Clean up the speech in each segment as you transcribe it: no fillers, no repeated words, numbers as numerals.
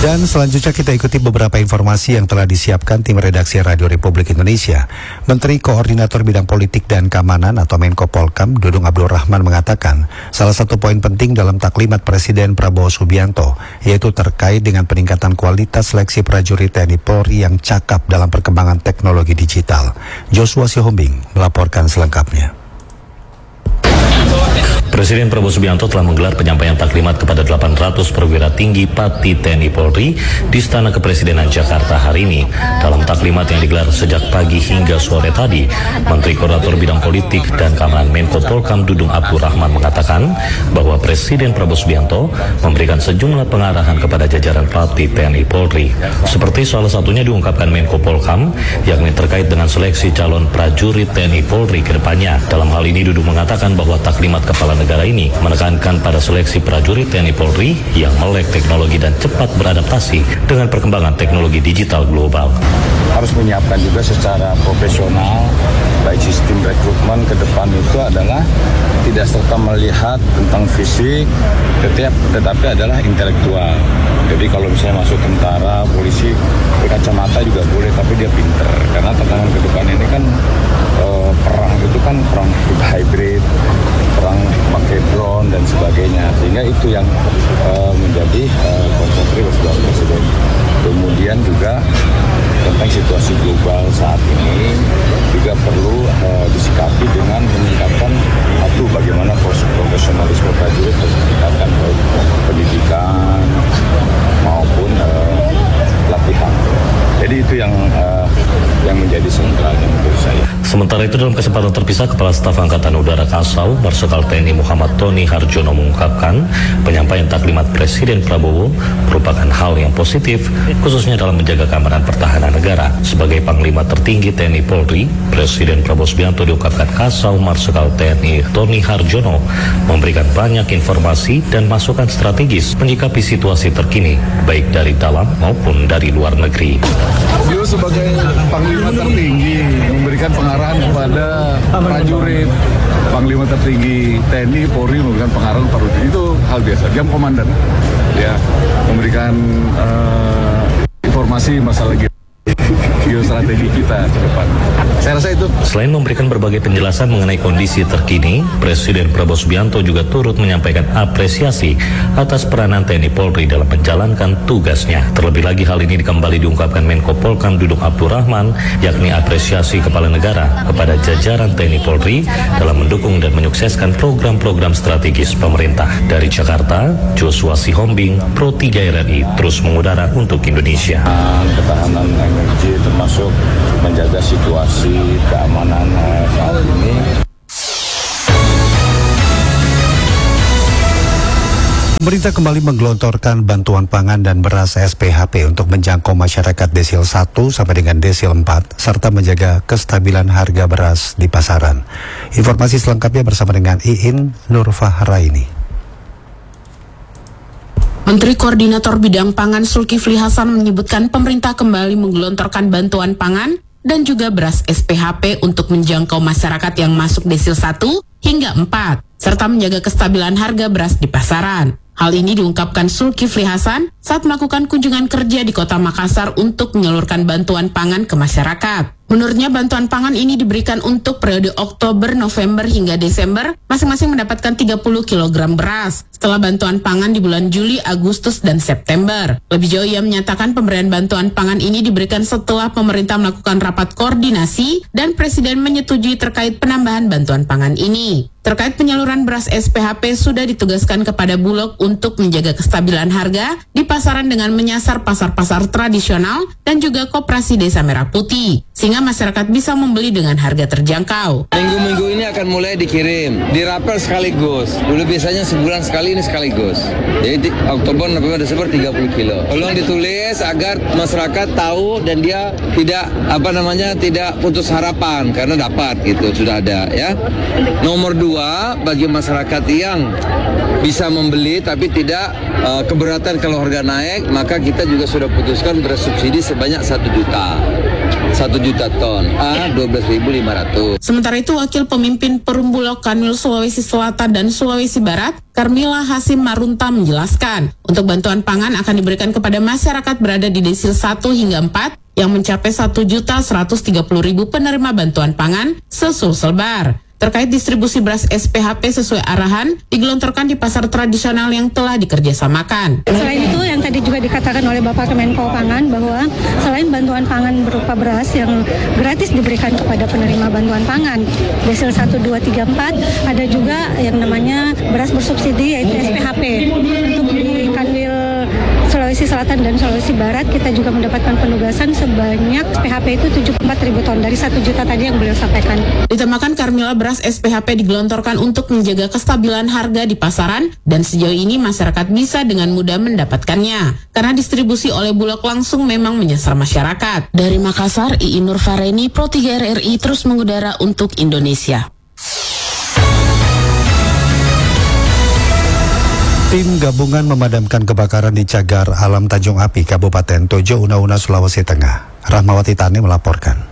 Dan selanjutnya kita ikuti beberapa informasi yang telah disiapkan tim redaksi Radio Republik Indonesia. Menteri Koordinator Bidang Politik dan Keamanan atau Menko Polkam, Dudung Abdul Rahman mengatakan, salah satu poin penting dalam taklimat Presiden Prabowo Subianto, yaitu terkait dengan peningkatan kualitas seleksi prajurit TNI Polri yang cakap dalam perkembangan teknologi digital. Joshua Sihombing melaporkan selengkapnya. Presiden Prabowo Subianto telah menggelar penyampaian taklimat kepada 800 perwira tinggi Pati TNI Polri di Istana Kepresidenan Jakarta hari ini. Dalam taklimat yang digelar sejak pagi hingga sore tadi, Menteri Koordinator Bidang Politik dan Keamanan Menko Polkam Dudung Abdul Rahman mengatakan bahwa Presiden Prabowo Subianto memberikan sejumlah pengarahan kepada jajaran Pati TNI Polri. Seperti salah satunya diungkapkan Menko Polkam, yakni terkait dengan seleksi calon prajurit TNI Polri ke depannya. Dalam hal ini Dudung mengatakan bahwa taklimat kepala negara ini menekankan pada seleksi prajurit TNI Polri yang melek teknologi dan cepat beradaptasi dengan perkembangan teknologi digital global. Harus menyiapkan juga secara profesional, baik sistem rekrutmen ke depan itu adalah tidak serta melihat tentang fisik, tetapi adalah intelektual. Jadi kalau misalnya masuk tentara, polisi, berkacamata juga boleh, tapi dia pinter. Karena tantangan ke depan ini kan perang itu kan perang hybrid, perang pakai drone dan sebagainya, sehingga itu yang menjadi konsentri Bapak Presiden. Kemudian juga tentang situasi global saat ini juga perlu disikapi dengan meningkatkan bagaimana profesionalisme prajurit harus ditingkatkan, baik pendidikan maupun latihan. Jadi itu yang menjadi sentralnya menurut saya. Sementara itu dalam kesempatan terpisah, Kepala Staf Angkatan Udara Kasau, Marsikal TNI Muhammad Tony Harjono mengungkapkan penyampaian taklimat Presiden Prabowo merupakan hal yang positif, khususnya dalam menjaga keamanan pertahanan negara. Sebagai Panglima tertinggi TNI Polri, Presiden Prabowo Subianto diungkapkan Kasau Marsikal TNI Tony Harjono memberikan banyak informasi dan masukan strategis menyikapi situasi terkini, baik dari dalam maupun dari luar negeri. Beliau sebagai Panglima tertinggi memberikan pengarahan kepada prajurit. Panglima tertinggi TNI Polri memberikan pengarahan prajurit, itu hal biasa. Jam komandan, ya, memberikan informasi masalah geostrategi kita ke depan. Saya rasa itu. Selain memberikan berbagai penjelasan mengenai kondisi terkini, Presiden Prabowo Subianto juga turut menyampaikan apresiasi atas peranan TNI Polri dalam menjalankan tugasnya. Terlebih lagi hal ini kembali diungkapkan Menko Polkam Dudung Abdul Rahman, yakni apresiasi kepala negara kepada jajaran TNI Polri dalam mendukung dan menyukseskan program-program strategis pemerintah. Dari Jakarta, Joshua Sihombing, Pro 3 RRI terus mengudara untuk Indonesia. Ketahanan energi termasuk menjaga situasi keamanan saat ini. Pemerintah kembali menggelontorkan bantuan pangan dan beras SPHP untuk menjangkau masyarakat desil 1 sampai dengan desil 4 serta menjaga kestabilan harga beras di pasaran. Informasi selengkapnya bersama dengan Iin Nurfahraini. Menteri Koordinator Bidang Pangan Zulkifli Hasan menyebutkan pemerintah kembali menggelontorkan bantuan pangan dan juga beras SPHP untuk menjangkau masyarakat yang masuk desil 1 hingga 4, serta menjaga kestabilan harga beras di pasaran. Hal ini diungkapkan Zulkifli Hasan saat melakukan kunjungan kerja di Kota Makassar untuk menyalurkan bantuan pangan ke masyarakat. Menurutnya bantuan pangan ini diberikan untuk periode Oktober, November hingga Desember, masing-masing mendapatkan 30 kg beras, setelah bantuan pangan di bulan Juli, Agustus, dan September. Lebih jauh ia menyatakan pemberian bantuan pangan ini diberikan setelah pemerintah melakukan rapat koordinasi dan Presiden menyetujui terkait penambahan bantuan pangan ini. Terkait penyaluran beras SPHP sudah ditugaskan kepada Bulog untuk menjaga kestabilan harga di pasaran dengan menyasar pasar-pasar tradisional dan juga koperasi Desa Merah Putih, sehingga masyarakat bisa membeli dengan harga terjangkau. Minggu-minggu ini akan mulai dikirim, dirapel sekaligus. Dulu biasanya sebulan sekali, ini sekaligus. Jadi Oktober, November, Desember 30 kilo. Tolong ditulis agar masyarakat tahu dan dia tidak putus harapan karena dapat gitu, sudah ada ya. Nomor 2, bagi masyarakat yang bisa membeli tapi tidak keberatan kalau harga naik, maka kita juga sudah putuskan bersubsidi sebanyak 1 juta. 1 juta ton, A 12.500. Sementara itu, Wakil Pemimpin Perumbulok Kanwil Sulawesi Selatan dan Sulawesi Barat, Karmila Hasim Marunta menjelaskan, untuk bantuan pangan akan diberikan kepada masyarakat berada di desil 1 hingga 4 yang mencapai 1.130.000 penerima bantuan pangan sesulsel bar. Terkait distribusi beras SPHP sesuai arahan, digelontorkan di pasar tradisional yang telah dikerjasamakan. Selain itu, yang tadi juga dikatakan oleh Bapak Kemenko Pangan bahwa selain bantuan pangan berupa beras yang gratis diberikan kepada penerima bantuan pangan, desil 1, 2, 3, 4, ada juga yang namanya beras bersubsidi yaitu SPHP. Untuk di Kanwil Sulawesi Selatan dan Sulawesi Barat, kita juga mendapatkan penugasan sebanyak SPHP itu 74.000 ton dari 1 juta tadi yang beliau sampaikan. Ditambahkan, Karmila, beras SPHP digelontorkan untuk menjaga kestabilan harga di pasaran dan sejauh ini masyarakat bisa dengan mudah mendapatkannya karena distribusi oleh Bulog langsung memang menyasar masyarakat. Dari Makassar, Ii Nur Fareni, Pro 3 RRI terus mengudara untuk Indonesia. Tim gabungan memadamkan kebakaran di Cagar Alam Tanjung Api, Kabupaten Tojo Una-Una, Sulawesi Tengah. Rahmawati Tani melaporkan.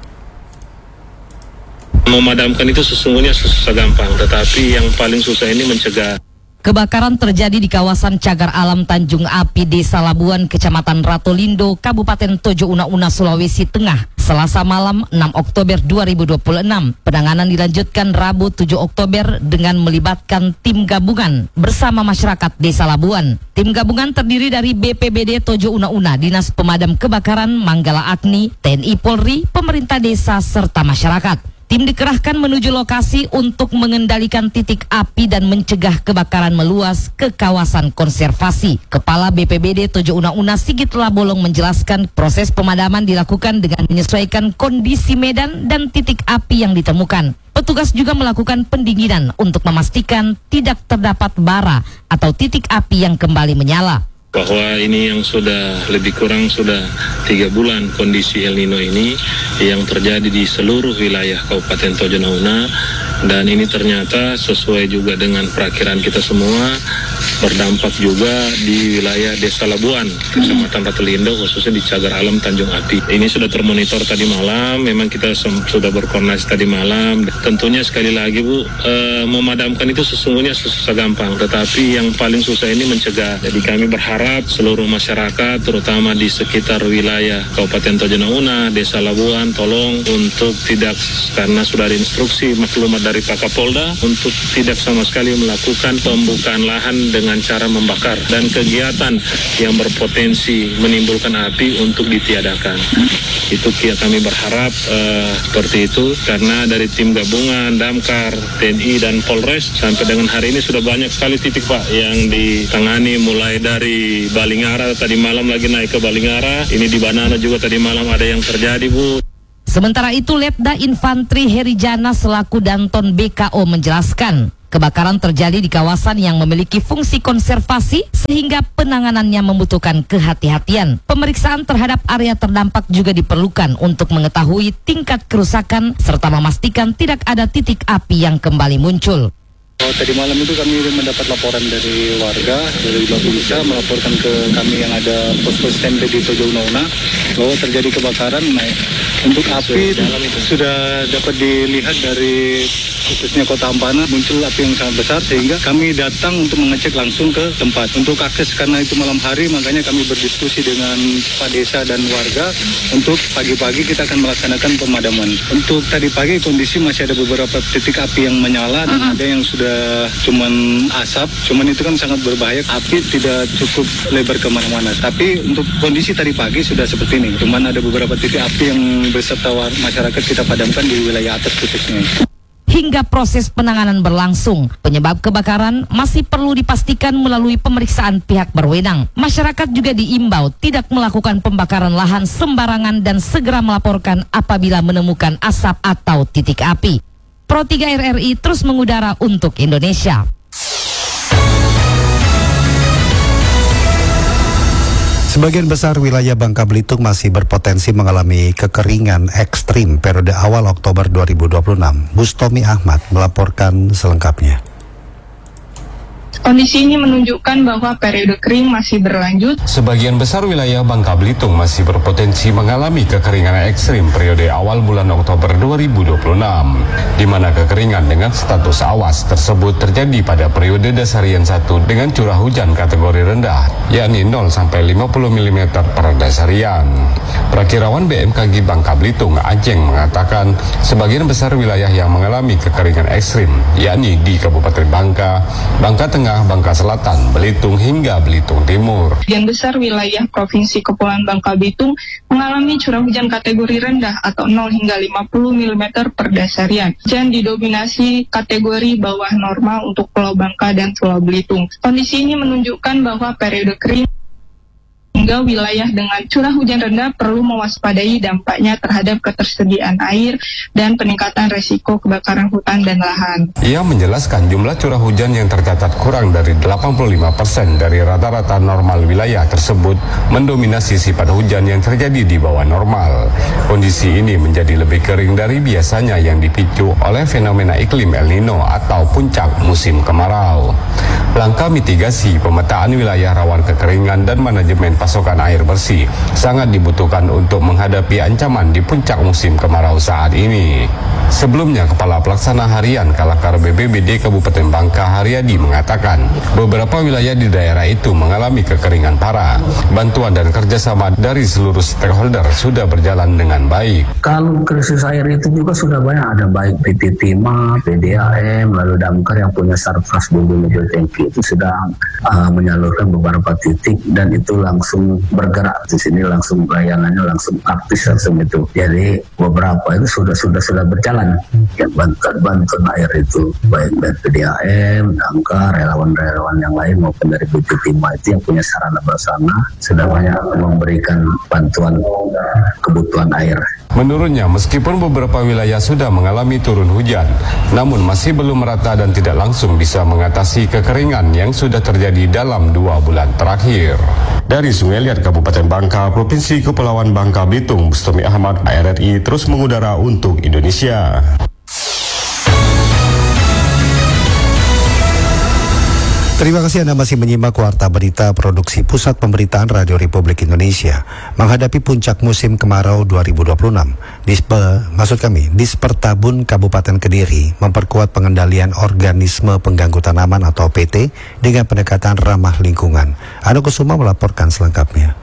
Memadamkan itu sesungguhnya susah gampang, tetapi yang paling susah ini mencegah. Kebakaran terjadi di kawasan Cagar Alam Tanjung Api, Desa Labuan, Kecamatan Ratolindo, Kabupaten Tojo Una-Una, Sulawesi Tengah, Selasa malam 6 Oktober 2026. Penanganan dilanjutkan Rabu 7 Oktober dengan melibatkan tim gabungan bersama masyarakat Desa Labuan. Tim gabungan terdiri dari BPBD Tojo Una-Una, Dinas Pemadam Kebakaran, Manggala Agni, TNI Polri, pemerintah desa, serta masyarakat. Tim dikerahkan menuju lokasi untuk mengendalikan titik api dan mencegah kebakaran meluas ke kawasan konservasi. Kepala BPBD Tojo Una-Una, Sigit Labolong, menjelaskan proses pemadaman dilakukan dengan menyesuaikan kondisi medan dan titik api yang ditemukan. Petugas juga melakukan pendinginan untuk memastikan tidak terdapat bara atau titik api yang kembali menyala. Bahwa ini yang sudah lebih kurang sudah 3 bulan kondisi El Nino ini yang terjadi di seluruh wilayah Kabupaten Tojo Una-Una, dan ini ternyata sesuai juga dengan perakiran kita semua, berdampak juga di wilayah Desa Labuan, Kecamatan Ratolindo, khususnya di Cagar Alam Tanjung Api. Ini sudah termonitor tadi malam, memang kita sudah berkoordinasi tadi malam. Tentunya sekali lagi Bu, memadamkan itu sesungguhnya susah gampang, tetapi yang paling susah ini mencegah. Jadi kami berharap seluruh masyarakat, terutama di sekitar wilayah Kabupaten Tojo Una-Una, Desa Labuan, tolong untuk tidak, karena sudah ada instruksi maklumat dari Pak Kapolda untuk tidak sama sekali melakukan pembukaan lahan dengan cara membakar dan kegiatan yang berpotensi menimbulkan api untuk ditiadakan. Itu kami berharap seperti itu, karena dari tim gabungan, Damkar, TNI dan Polres sampai dengan hari ini sudah banyak sekali titik Pak yang ditangani, mulai dari Balingara, tadi malam lagi naik ke Balingara, ini di Banana juga tadi malam ada yang terjadi Bu. Sementara itu, Letda Infantri Herijana selaku Danton BKO menjelaskan, kebakaran terjadi di kawasan yang memiliki fungsi konservasi sehingga penanganannya membutuhkan kehati-hatian. Pemeriksaan terhadap area terdampak juga diperlukan untuk mengetahui tingkat kerusakan serta memastikan tidak ada titik api yang kembali muncul. Tadi malam itu kami mendapat laporan dari warga dari Babinsa melaporkan ke kami yang ada pos-pos standby di Tojo Una-Una bahwa terjadi kebakaran. Untuk api sudah dapat dilihat dari khususnya Kota Ampana, muncul api yang sangat besar sehingga kami datang untuk mengecek langsung ke tempat. Untuk akses karena itu malam hari, makanya kami berdiskusi dengan Pak Desa dan warga untuk pagi-pagi kita akan melaksanakan pemadaman. Untuk tadi pagi kondisi masih ada beberapa titik api yang menyala dan ada yang sudah cuman asap, cuman itu kan sangat berbahaya, api tidak cukup lebar kemana-mana. Tapi untuk kondisi tadi pagi sudah seperti ini, cuman ada beberapa titik api yang beserta masyarakat kita padamkan di wilayah atas khususnya. Hingga proses penanganan berlangsung, penyebab kebakaran masih perlu dipastikan melalui pemeriksaan pihak berwenang. Masyarakat juga diimbau tidak melakukan pembakaran lahan sembarangan dan segera melaporkan apabila menemukan asap atau titik api. Pro 3 RRI terus mengudara untuk Indonesia. Sebagian besar wilayah Bangka Belitung masih berpotensi mengalami kekeringan ekstrim periode awal Oktober 2026. Bustomi Ahmad melaporkan selengkapnya. Kondisi ini menunjukkan bahwa periode kering masih berlanjut. Sebagian besar wilayah Bangka Belitung masih berpotensi mengalami kekeringan ekstrim periode awal bulan Oktober 2026, di mana kekeringan dengan status awas tersebut terjadi pada periode dasarian 1 dengan curah hujan kategori rendah, yakni 0 sampai 50 mm per dasarian. Prakirawan BMKG Bangka Belitung, Ajeng, mengatakan sebagian besar wilayah yang mengalami kekeringan ekstrim, yakni di Kabupaten Bangka, Bangka Tengah, Bangka Selatan, Belitung hingga Belitung Timur. Sebagian besar wilayah Provinsi Kepulauan Bangka Belitung mengalami curah hujan kategori rendah atau 0 hingga 50 mm per dasarian. Hujan didominasi kategori bawah normal untuk Pulau Bangka dan Pulau Belitung. Kondisi ini menunjukkan bahwa periode kering hingga wilayah dengan curah hujan rendah perlu mewaspadai dampaknya terhadap ketersediaan air dan peningkatan resiko kebakaran hutan dan lahan. Ia menjelaskan jumlah curah hujan yang tercatat kurang dari 85% dari rata-rata normal wilayah tersebut mendominasi sifat hujan yang terjadi di bawah normal. Kondisi ini menjadi lebih kering dari biasanya yang dipicu oleh fenomena iklim El Nino atau puncak musim kemarau. Langkah mitigasi, pemetaan wilayah rawan kekeringan dan manajemen pasokan air bersih sangat dibutuhkan untuk menghadapi ancaman di puncak musim kemarau saat ini. Sebelumnya, Kepala Pelaksana Harian Kalakar BPBD Kabupaten Bangka, Haryadi, mengatakan beberapa wilayah di daerah itu mengalami kekeringan parah. Bantuan dan kerjasama dari seluruh stakeholder sudah berjalan dengan baik. Kalau krisis air itu juga sudah banyak, ada baik PT Timah, PDAM, lalu Damkar yang punya sarfras bumbu mobil tangki itu sudah menyalurkan beberapa titik dan itu langsung bergerak di sini, langsung layanannya langsung aktif langsung itu. Jadi beberapa itu sudah berjalan ya, bantuan air itu baik dari PDAM, Damkar, relawan-relawan yang lain maupun dari PT Timah itu yang punya sarana bersama sudah banyak memberikan bantuan kebutuhan air. Menurutnya, meskipun beberapa wilayah sudah mengalami turun hujan, namun masih belum merata dan tidak langsung bisa mengatasi kekeringan yang sudah terjadi dalam 2 bulan terakhir. Dari Sungai Liat, Kabupaten Bangka, Provinsi Kepulauan Bangka Belitung, Bustami Ahmad, RRI terus mengudara untuk Indonesia. Terima kasih Anda masih menyimak Warta Berita Produksi Pusat Pemberitaan Radio Republik Indonesia. Menghadapi puncak musim kemarau 2026, Dispertabun Kabupaten Kediri memperkuat pengendalian organisme pengganggu tanaman atau OPT dengan pendekatan ramah lingkungan. Anu Kusuma melaporkan selengkapnya.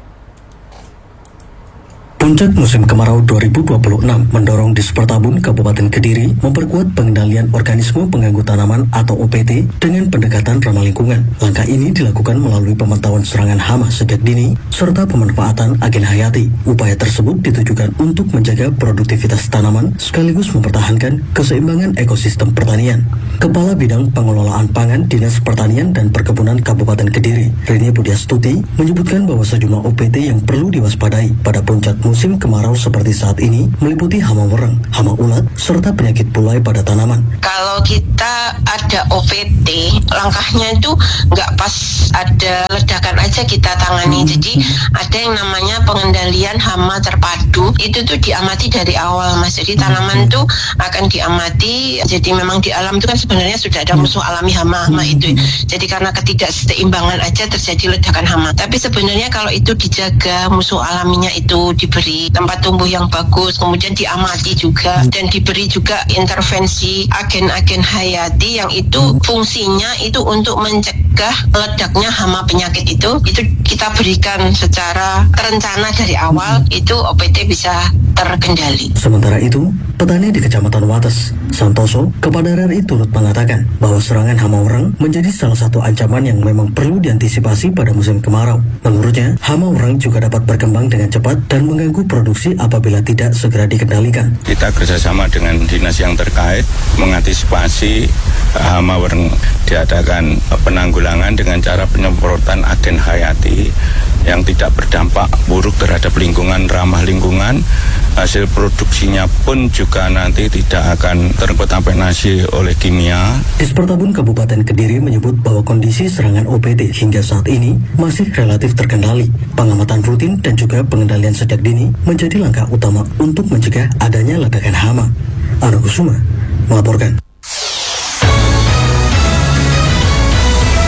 Puncak musim kemarau 2026 mendorong Dispertabun Kabupaten Kediri memperkuat pengendalian organisme pengganggu tanaman atau OPT dengan pendekatan ramah lingkungan. Langkah ini dilakukan melalui pemantauan serangan hama sejak dini serta pemanfaatan agen hayati. Upaya tersebut ditujukan untuk menjaga produktivitas tanaman sekaligus mempertahankan keseimbangan ekosistem pertanian. Kepala Bidang Pengelolaan Pangan Dinas Pertanian dan Perkebunan Kabupaten Kediri, Rini Budiastuti, menyebutkan bahwa sejumlah OPT yang perlu diwaspadai pada puncak musim kemarau seperti saat ini meliputi hama wereng, hama ulat, serta penyakit bulai pada tanaman. Kalau kita ada OPT, langkahnya itu nggak pas ada ledakan aja kita tangani. Jadi ada yang namanya pengendalian hama terpadu, itu tuh diamati dari awal, Mas. Jadi tanaman tuh akan diamati. Jadi memang di alam itu kan sebenarnya sudah ada musuh alami hama itu. Jadi karena ketidakseimbangan aja terjadi ledakan hama. Tapi sebenarnya kalau itu dijaga, musuh alaminya itu diberi tempat tumbuh yang bagus, kemudian diamati juga dan diberi juga intervensi agen-agen hayati yang itu fungsinya itu untuk mencegah meledaknya hama penyakit itu kita berikan secara terencana dari awal, itu OPT bisa terkendali. Sementara itu, petani di Kecamatan Wates, Santoso, kepada RRI turut mengatakan bahwa serangan hama wereng menjadi salah satu ancaman yang memang perlu diantisipasi pada musim kemarau. Menurutnya, hama wereng juga dapat berkembang dengan cepat dan mengganggu produksi apabila tidak segera dikendalikan. Kita kerjasama dengan dinas yang terkait mengantisipasi hama wereng, diadakan penanggulangan dengan cara penyemprotan agen hayati yang tidak berdampak buruk terhadap lingkungan, ramah lingkungan. Hasil produksinya pun juga nanti tidak akan terkontaminasi oleh kimia. Dispertabun Kabupaten Kediri menyebut bahwa kondisi serangan OPT hingga saat ini masih relatif terkendali. Pengamatan rutin dan juga pengendalian sejak dini menjadi langkah utama untuk mencegah adanya ledakan hama. Anu Kusuma melaporkan.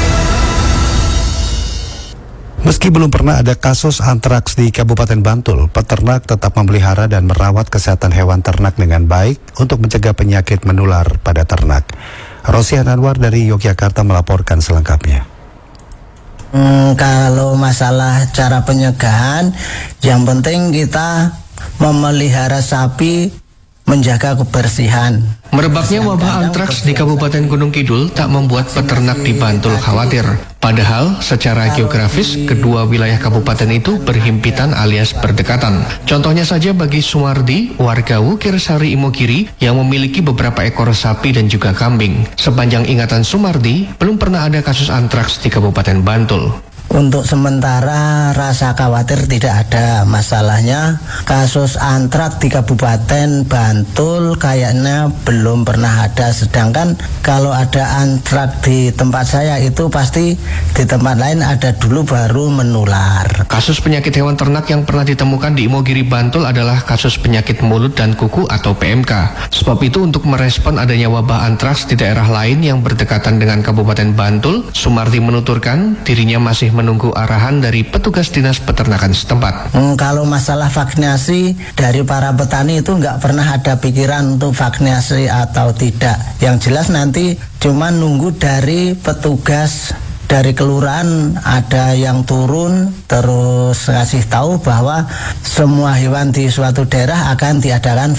Meski belum pernah ada kasus antraks di Kabupaten Bantul, peternak tetap memelihara dan merawat kesehatan hewan ternak dengan baik untuk mencegah penyakit menular pada ternak. Rosihan Anwar dari Yogyakarta melaporkan selengkapnya. Kalau masalah cara pencegahan, yang penting kita memelihara sapi, menjaga kebersihan. Merebaknya wabah antraks di Kabupaten Gunung Kidul tak membuat peternak di Bantul khawatir. Padahal secara geografis kedua wilayah kabupaten itu berhimpitan alias berdekatan. Contohnya saja bagi Sumardi, warga Wukirsari Imogiri yang memiliki beberapa ekor sapi dan juga kambing. Sepanjang ingatan Sumardi, belum pernah ada kasus antraks di Kabupaten Bantul. Untuk sementara rasa khawatir tidak ada. Masalahnya kasus antraks di Kabupaten Bantul kayaknya belum pernah ada. Sedangkan kalau ada antraks di tempat saya itu pasti di tempat lain ada dulu baru menular. Kasus penyakit hewan ternak yang pernah ditemukan di Imogiri Bantul adalah kasus penyakit mulut dan kuku atau PMK. Sebab itu untuk merespon adanya wabah antraks di daerah lain yang berdekatan dengan Kabupaten Bantul, Sumardi menuturkan dirinya masih menunggu arahan dari petugas dinas peternakan setempat. Kalau masalah vaksinasi dari para petani itu nggak pernah ada pikiran untuk vaksinasi atau tidak. Yang jelas nanti cuma nunggu dari petugas dari kelurahan ada yang turun terus ngasih tahu bahwa semua hewan di suatu daerah akan diadakan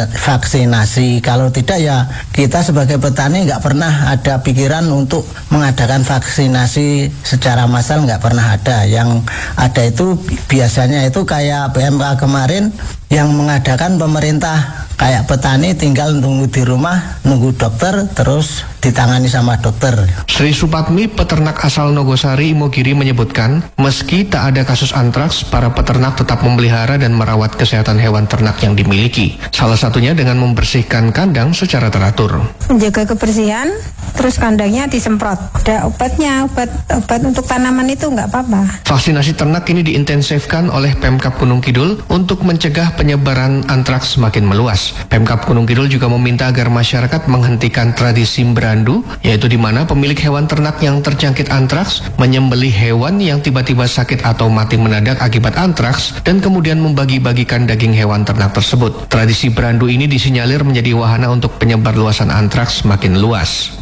vaksinasi. Kalau tidak ya kita sebagai petani nggak pernah ada pikiran untuk mengadakan vaksinasi secara massal, nggak pernah ada. Yang ada itu biasanya itu kayak PMK kemarin yang mengadakan pemerintah, kayak petani tinggal tunggu di rumah, nunggu dokter, terus ditangani sama dokter. Sri Supatmi, peternak asal Nogosari, Imogiri menyebutkan, meski tak ada kasus antraks, para peternak tetap memelihara dan merawat kesehatan hewan ternak yang dimiliki. Salah satunya dengan membersihkan kandang secara teratur. Menjaga kebersihan, terus kandangnya disemprot. Ada obatnya, obat untuk tanaman itu nggak apa-apa. Vaksinasi ternak ini diintensifkan oleh Pemkab Gunung Kidul untuk mencegah penyebaran antraks semakin meluas. Pemkab Gunung Kidul juga meminta agar masyarakat menghentikan tradisi berandu, yaitu di mana pemilik hewan ternak yang terjangkit antraks menyembelih hewan yang tiba-tiba sakit atau mati mendadak akibat antraks dan kemudian membagi-bagikan daging hewan ternak tersebut. Tradisi berandu ini disinyalir menjadi wahana untuk penyebar luasan antraks semakin luas.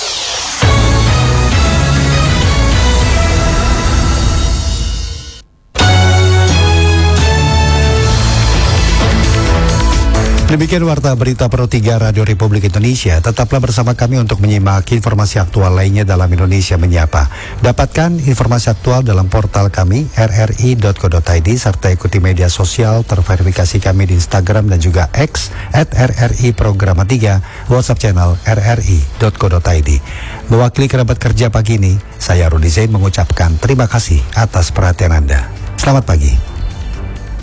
Demikian Warta Berita Pro 3 Radio Republik Indonesia. Tetaplah bersama kami untuk menyimak informasi aktual lainnya dalam Indonesia Menyapa. Dapatkan informasi aktual dalam portal kami rri.co.id serta ikuti media sosial terverifikasi kami di Instagram dan juga X @RRI Programa 3, WhatsApp channel rri.co.id. Mewakili kerabat kerja pagi ini, saya Rudi Zain mengucapkan terima kasih atas perhatian Anda. Selamat pagi.